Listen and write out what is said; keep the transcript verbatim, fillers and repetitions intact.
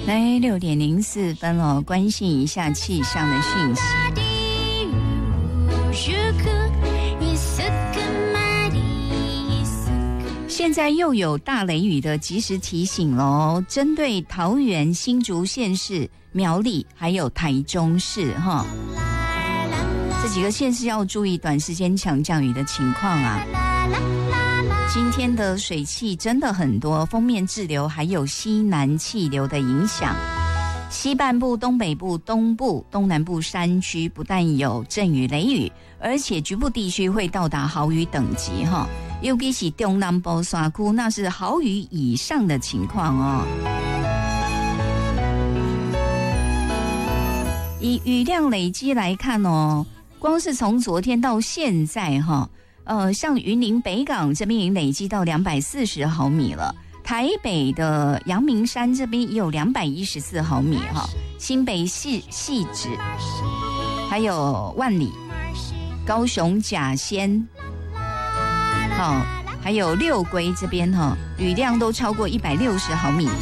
来六点零四分哦，关心一下气象的讯息。现在又有大雷雨的及时提醒喽，针对桃园、新竹县市、苗栗还有台中市哈，这几个县市要注意短时间强降雨的情况啊。今天的水汽真的很多，锋面滞留还有西南气流的影响，西半部、东北部、东部、东南部山区不但有阵雨雷雨，而且局部地区会到达豪雨等级哈。尤其是中南部山区，那是豪雨以上的情况哦。以雨量累积来看哦，光是从昨天到现在哈，呃，像云林北港这边已经累积到两百四十毫米了，台北的阳明山这边也有两百一十四毫米哈，新北细细致，还有万里、高雄甲仙。好，还有六龟这边哈，雨量都超过一百六十毫米。